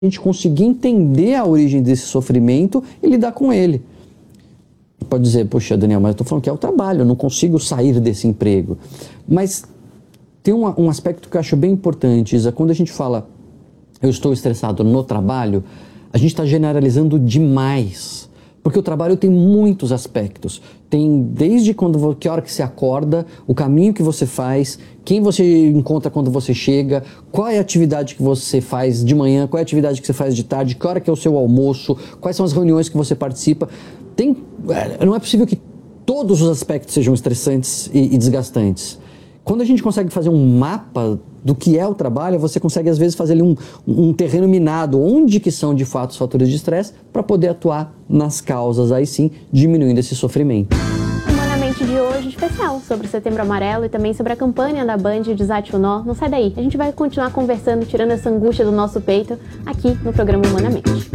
a gente conseguir entender a origem desse sofrimento e lidar com ele. Pode dizer, poxa, Daniel, mas eu estou falando que é o trabalho, eu não consigo sair desse emprego. Mas tem um aspecto que eu acho bem importante, Isa, quando a gente fala eu estou estressado no trabalho, a gente está generalizando demais. Porque o trabalho tem muitos aspectos. Tem desde que hora que você acorda, o caminho que você faz, quem você encontra quando você chega, qual é a atividade que você faz de manhã, qual é a atividade que você faz de tarde, que hora que é o seu almoço, quais são as reuniões que você participa. Não é possível que todos os aspectos sejam estressantes e desgastantes. Quando a gente consegue fazer um mapa do que é o trabalho, você consegue às vezes fazer ali um terreno minado, onde que são de fato os fatores de estresse, para poder atuar nas causas, aí sim, diminuindo esse sofrimento. Humanamente de hoje, especial sobre o Setembro Amarelo e também sobre a campanha da Band Desate o Nó. Não sai daí, a gente vai continuar conversando, tirando essa angústia do nosso peito, aqui no programa Humanamente.